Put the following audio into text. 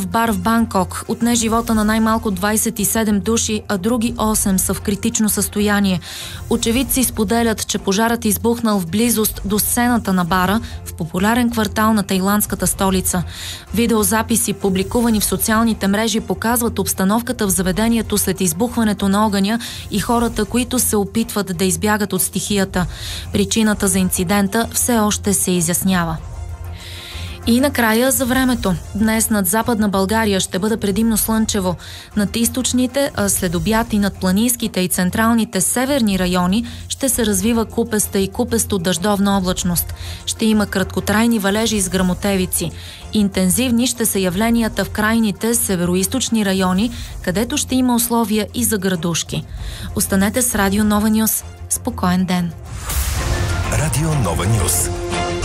в бар в Банкок отне живота на най-малко 27 души, а други 8 са в критично състояние. Очевидци споделят, че пожарът е избухнал в близост до сцената на бара в популярен квартал на тайландската столица. Видеозаписи, публикувани в социалните мрежи, показват обстановката в заведението след избухването на огъня и хората, които се опитват да избягат от стихията. Причината за инцидента все още се изяснява. И накрая за времето. Днес над Западна България ще бъде предимно слънчево. Над източните, а след обяд и над планинските и централните северни райони ще се развива купеста и купесто дъждовна облачност. Ще има краткотрайни валежи с гръмотевици. Интензивни ще са явленията в крайните североизточни райони, където ще има условия и за градушки. Останете с Радио Нова Нюс. Спокоен ден! Радио Нова Нюс.